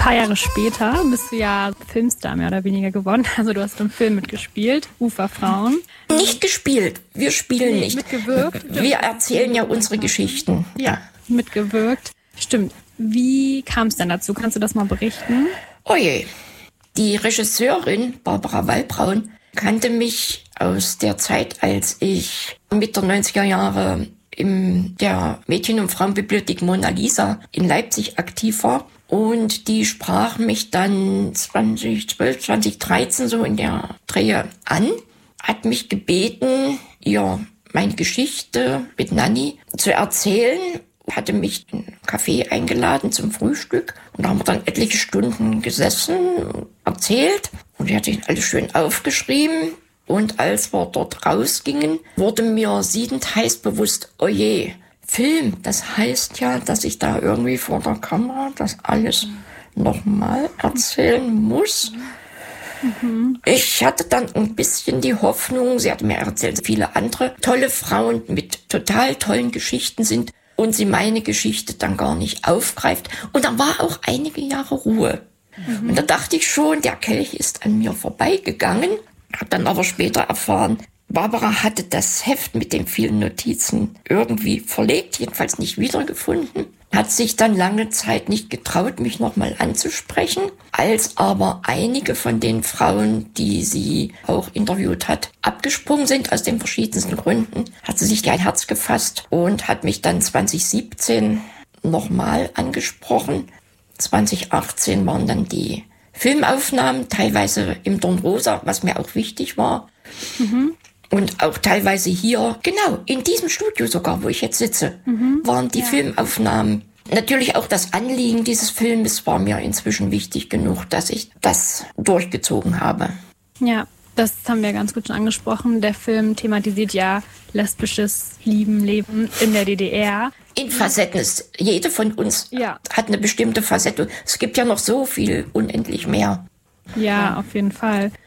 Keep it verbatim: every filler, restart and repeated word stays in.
paar Jahre später bist du ja Filmstar mehr oder weniger geworden. Also du hast im Film mitgespielt, Uferfrauen. Nicht gespielt, wir spielen Nee, nicht. mitgewirkt. Wir erzählen ja unsere Geschichten. Ja, mitgewirkt. Stimmt. Wie kam es denn dazu? Kannst du das mal berichten? Oje, die Regisseurin Barbara Wallbraun kannte mich aus der Zeit, als ich Mitte der neunziger Jahre in der Mädchen- und Frauenbibliothek Mona Lisa in Leipzig aktiv war. Und die sprach mich dann zwanzig zwölf, zwanzig dreizehn so in der Drehe an, hat mich gebeten, ihr meine Geschichte mit Nanni zu erzählen, hatte mich in einen Café eingeladen zum Frühstück und da haben wir dann etliche Stunden gesessen, erzählt und die hatte ich alles schön aufgeschrieben. Und als wir dort rausgingen, wurde mir siedend heiß bewusst, oh je, Film, das heißt ja, dass ich da irgendwie vor der Kamera das alles nochmal erzählen muss. Mhm. Ich hatte dann ein bisschen die Hoffnung, sie hatte mir erzählt, viele andere tolle Frauen mit total tollen Geschichten sind und sie meine Geschichte dann gar nicht aufgreift. Und dann war auch einige Jahre Ruhe. Mhm. Und da dachte ich schon, der Kelch ist an mir vorbeigegangen. Hab dann aber später erfahren, Barbara hatte das Heft mit den vielen Notizen irgendwie verlegt, jedenfalls nicht wiedergefunden. Hat sich dann lange Zeit nicht getraut, mich nochmal anzusprechen. Als aber einige von den Frauen, die sie auch interviewt hat, abgesprungen sind, aus den verschiedensten Gründen, hat sie sich ein Herz gefasst und hat mich dann zwanzig siebzehn nochmal angesprochen. zwanzig achtzehn waren dann die Filmaufnahmen, teilweise im Dornrosa, was mir auch wichtig war. Mhm. Und auch teilweise hier, genau, in diesem Studio sogar, wo ich jetzt sitze, mhm. waren die ja. Filmaufnahmen. Natürlich auch das Anliegen dieses Filmes war mir inzwischen wichtig genug, dass ich das durchgezogen habe. Ja, das haben wir ganz gut schon angesprochen. Der Film thematisiert ja lesbisches Lieben, Leben in der D D R. In Facetten ist jede von uns ja. hat eine bestimmte Facette. Es gibt ja noch so viel, unendlich mehr. Ja, auf jeden Fall.